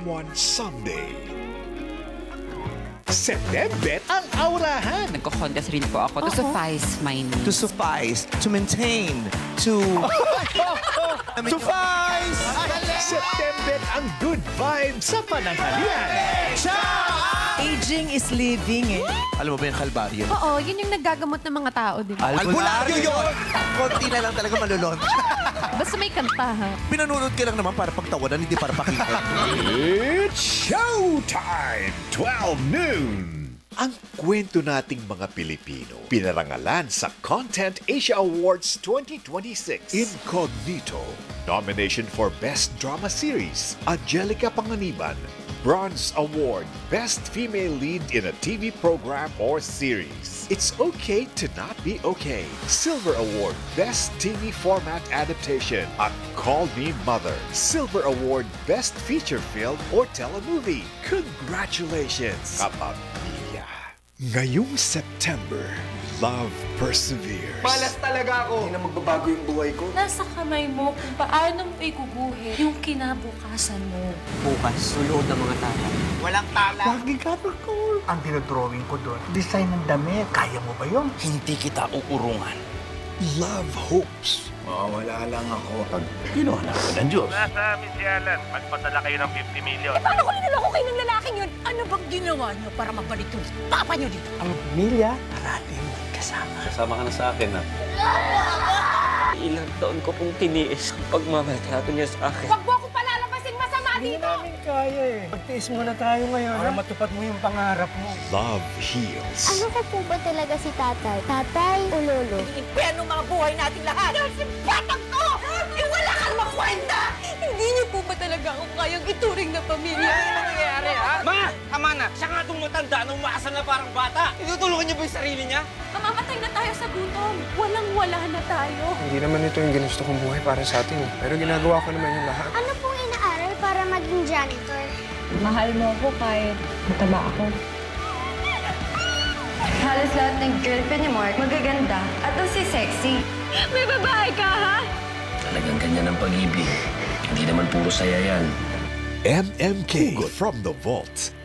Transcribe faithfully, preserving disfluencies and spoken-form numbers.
someone someday. September ang aurahan. Nagko-contest rin po ako to suffice my needs. To suffice, to maintain, to... suffice! September ang good vibes sa pananghalian. Aging is living eh. Alam mo ba yung kalbaryo? Oo, yun yung naggagamot ng mga tao, di ba? Albularyo yun! Konti na lang talaga malulon. Basta may kanta, ha? Pinanunod ka lang naman para pagtawanan, hindi para pakita. It's showtime! twelve noon! Ang kwento nating mga Pilipino, pinarangalan sa Content Asia Awards twenty twenty-six. Incognito. Nomination for Best Drama Series, Angelica Panganiban. Bronze Award, Best Female Lead in a T V Program or Series. It's Okay to Not Be Okay. Silver Award, Best T V Format Adaptation at Call Me Mother. Silver Award, Best Feature Film or Telemovie. Congratulations, kapamilya! Ngayong September, love perseveres. Malas talaga ako. Hindi na magbabago yung buhay ko. Nasa kamay mo kung paano mo iguguhit yung kinabukasan mo. Bukas, sulood ng mga tata. Walang tala. Lagi ka cool. Ang dinodrawing ko doon, design ng damit. Kaya mo ba yun? Hindi kita uurungan. Love hopes. Mawawala lang ako. Pag ginawa na ako ng Diyos. Nasa amin si Alan. Magpadala kayo ng fifty million. Paano ko niloloko kayo ng lalaking yun? Ano bang ginawa niyo para mabalik yung papa niyo dito? Ang pamilya, parating magkasama. Kasama ka na sa akin, ha? Ilang taon ko pong tiniis ang pagmamaltrato niya sa akin. Huwag mo akong palalabasin masama Hindi dito! namin kaya eh. Magtiis muna tayo ngayon para matupad mo yung pangarap mo. Love heals. Ano ko po ba talaga si tatay? Tatay o lolo? Impyerno mga buhay natin lahat! Dahil si batang to! Eh wala kang makwenta! Hindi niyo po ba talaga ako kayang ituring na pamilya? Ano nangyayari, ha? Ma! Tama na! Siya nga itong matanda na umaasa na parang bata! Tinutulungan niya ba yung sarili niya? Mamamatay na tayo sa gutom! Walang-wala na tayo! Hindi naman ito yung ginusto kong buhay para sa atin. eh. Pero ginagawa ko naman yung lahat. Ano pong inaaral para maging janitor? Mahal mo ako kahit mataba ako. Halos lahat ng girlfriend ni Mark magaganda at si sexy. May babae ka, ha? Talagang ganyan ang pag-ibig. Hindi naman puro saya yan. M M K from the Vault.